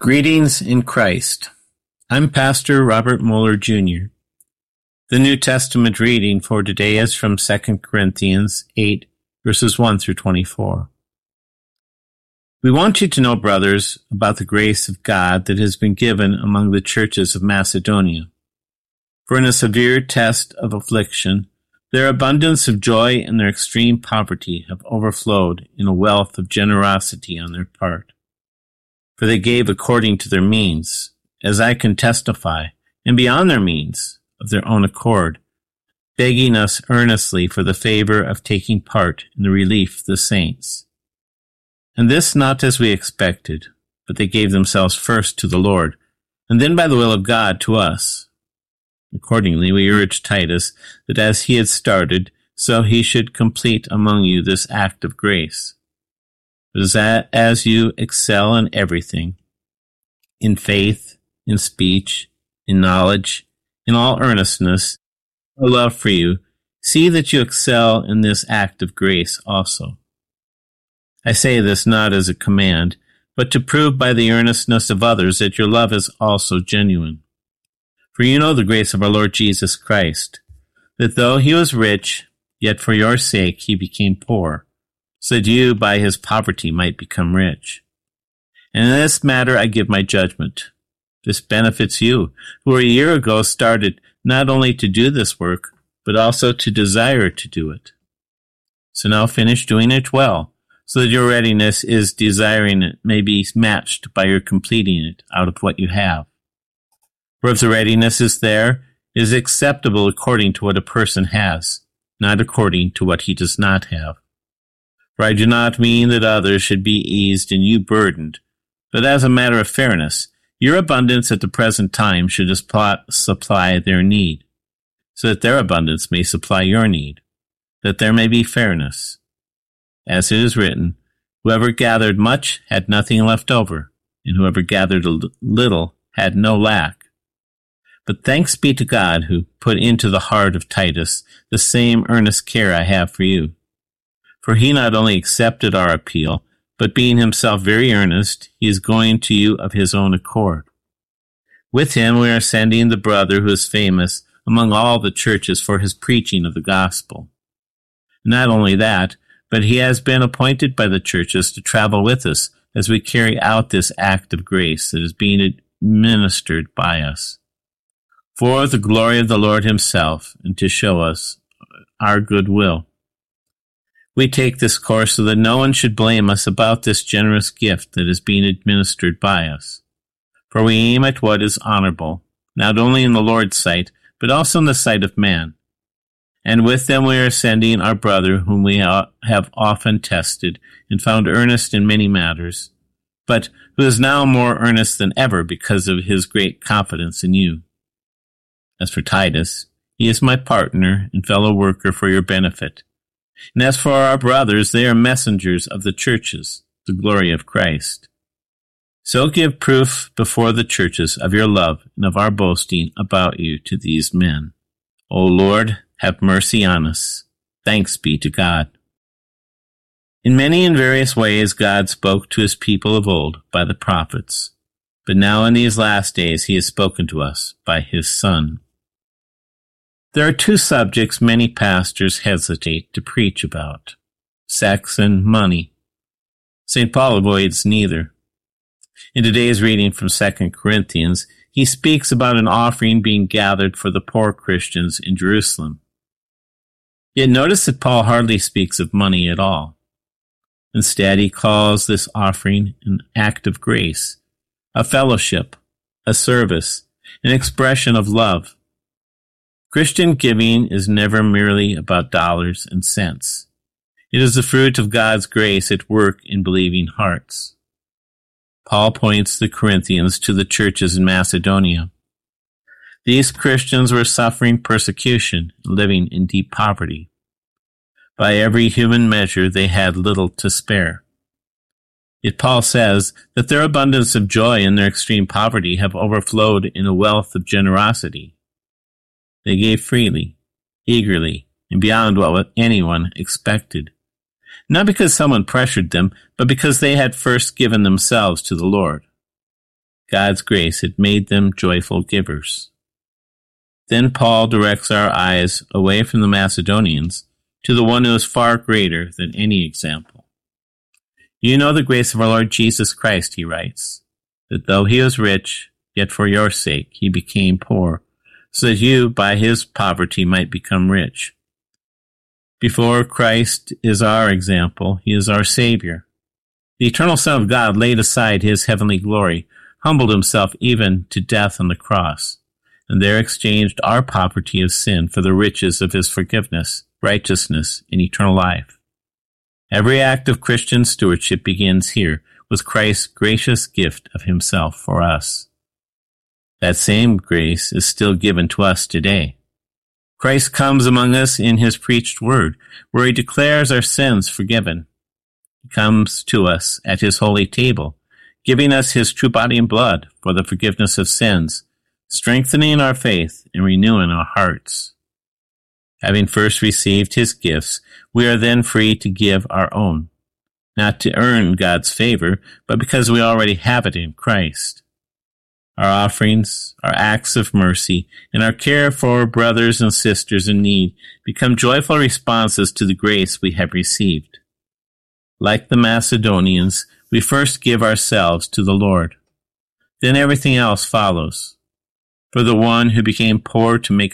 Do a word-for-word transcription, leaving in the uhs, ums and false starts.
Greetings in Christ. I'm Pastor Robert Moeller, Junior The New Testament reading for today is from Second Corinthians eight, verses one through twenty-four. We want you to know, brothers, about the grace of God that has been given among the churches of Macedonia. For in a severe test of affliction, their abundance of joy and their extreme poverty have overflowed in a wealth of generosity on their part. For they gave according to their means, as I can testify, and beyond their means, of their own accord, begging us earnestly for the favor of taking part in the relief of the saints. And this not as we expected, but they gave themselves first to the Lord, and then by the will of God to us. Accordingly, we urge Titus that as he had started, so he should complete among you this act of grace. But as you excel in everything, in faith, in speech, in knowledge, in all earnestness, our love for you, see that you excel in this act of grace also. I say this not as a command, but to prove by the earnestness of others that your love is also genuine. For you know the grace of our Lord Jesus Christ, that though he was rich, yet for your sake he became poor, so that you by his poverty might become rich. And in this matter I give my judgment. This benefits you, who a year ago started not only to do this work, but also to desire to do it. So now finish doing it well, so that your readiness is desiring it may be matched by your completing it out of what you have. For if the readiness is there, it is acceptable according to what a person has, not according to what he does not have. For I do not mean that others should be eased and you burdened, but as a matter of fairness, your abundance at the present time should supply their need, so that their abundance may supply your need, that there may be fairness. As it is written, whoever gathered much had nothing left over, and whoever gathered a little had no lack. But thanks be to God who put into the heart of Titus the same earnest care I have for you. For he not only accepted our appeal, but being himself very earnest, he is going to you of his own accord. With him we are sending the brother who is famous among all the churches for his preaching of the gospel. Not only that, but he has been appointed by the churches to travel with us as we carry out this act of grace that is being administered by us, for the glory of the Lord himself, and to show us our goodwill. We take this course so that no one should blame us about this generous gift that is being administered by us. For we aim at what is honorable, not only in the Lord's sight, but also in the sight of man. And with them we are sending our brother, whom we have often tested and found earnest in many matters, but who is now more earnest than ever because of his great confidence in you. As for Titus, he is my partner and fellow worker for your benefit. And as for our brothers, they are messengers of the churches, the glory of Christ. So give proof before the churches of your love and of our boasting about you to these men. O Lord, have mercy on us. Thanks be to God. In many and various ways God spoke to his people of old by the prophets, but now in these last days he has spoken to us by his Son. There are two subjects many pastors hesitate to preach about: sex and money. Saint Paul avoids neither. In today's reading from Second Corinthians, he speaks about an offering being gathered for the poor Christians in Jerusalem. Yet notice that Paul hardly speaks of money at all. Instead, he calls this offering an act of grace, a fellowship, a service, an expression of love. Christian giving is never merely about dollars and cents. It is the fruit of God's grace at work in believing hearts. Paul points the Corinthians to the churches in Macedonia. These Christians were suffering persecution, living in deep poverty. By every human measure, they had little to spare. Yet Paul says that their abundance of joy and their extreme poverty have overflowed in a wealth of generosity. They gave freely, eagerly, and beyond what anyone expected. Not because someone pressured them, but because they had first given themselves to the Lord. God's grace had made them joyful givers. Then Paul directs our eyes away from the Macedonians to the one who is far greater than any example. You know the grace of our Lord Jesus Christ, he writes, that though he was rich, yet for your sake he became poor, so that you by his poverty might become rich. Before Christ is our example, he is our Savior. The eternal Son of God laid aside his heavenly glory, humbled himself even to death on the cross, and there exchanged our poverty of sin for the riches of his forgiveness, righteousness, and eternal life. Every act of Christian stewardship begins here with Christ's gracious gift of himself for us. That same grace is still given to us today. Christ comes among us in his preached word, where he declares our sins forgiven. He comes to us at his holy table, giving us his true body and blood for the forgiveness of sins, strengthening our faith and renewing our hearts. Having first received his gifts, we are then free to give our own, not to earn God's favor, but because we already have it in Christ. Our offerings, our acts of mercy, and our care for brothers and sisters in need become joyful responses to the grace we have received. Like the Macedonians, we first give ourselves to the Lord. Then everything else follows. For the one who became poor to make